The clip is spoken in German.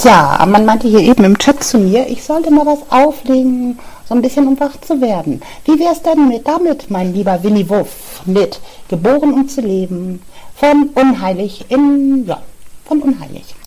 Ja, man meinte hier eben im Chat zu mir, ich sollte mal was auflegen, so ein bisschen um wach zu werden. Wie wär's denn damit, mein lieber Willi Wuff, mit Geboren um zu leben, von Unheilig.